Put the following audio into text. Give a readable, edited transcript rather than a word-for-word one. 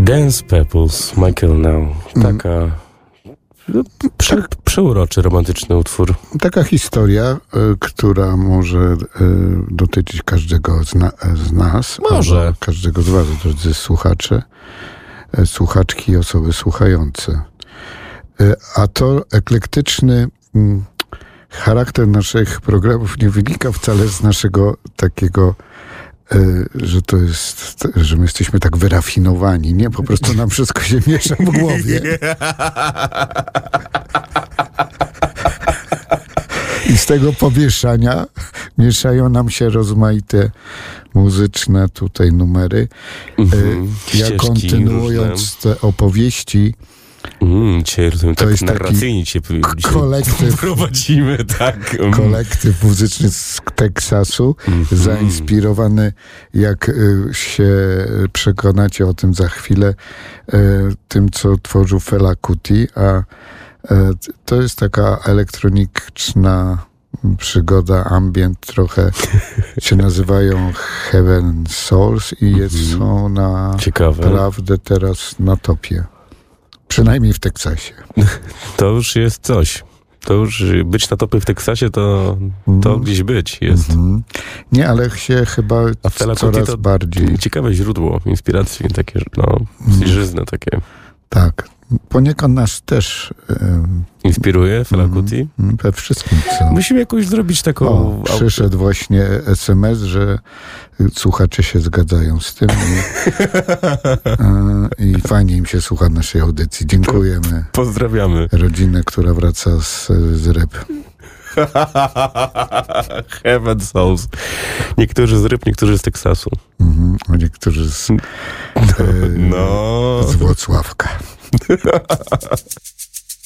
Dance Pebbles, Michael Now. Taka przeuroczy, romantyczny utwór. Taka historia, która może dotyczyć każdego z nas. Może. Każdego z was, drodzy słuchacze, słuchaczki i osoby słuchające. A to eklektyczny charakter naszych programów nie wynika wcale z naszego takiego, że my jesteśmy tak wyrafinowani. Nie, po prostu nam wszystko się miesza w głowie. I z tego pomieszania mieszają nam się rozmaite muzyczne tutaj numery. Ja kontynuując te opowieści, dzisiaj rozumiem, to tak jest narracyjnie kolektyw prowadzimy, tak. Kolektyw muzyczny z Teksasu, zainspirowany, jak się przekonacie o tym za chwilę, tym, co tworzył Fela Kuti, a to jest taka elektroniczna przygoda, ambient, trochę się nazywają Heaven Souls i są naprawdę teraz na topie. Przynajmniej w Teksasie. To już jest coś. To już być na topie w Teksasie, to gdzieś być jest. Nie, ale się chyba coraz bardziej... Ciekawe źródło inspiracji, takie, żyzne takie. Tak. Poniekąd nas też... Inspiruje Fela Kuti? We wszystkim, co... Musimy jakoś zrobić taką... Przyszedł właśnie SMS, że słuchacze się zgadzają z tym i fajnie im się słucha naszej audycji. Dziękujemy. Pozdrawiamy. Rodzinę, która wraca z ryb. Heaven Souls. Niektórzy z ryb, niektórzy z Teksasu. A niektórzy z Włocławka.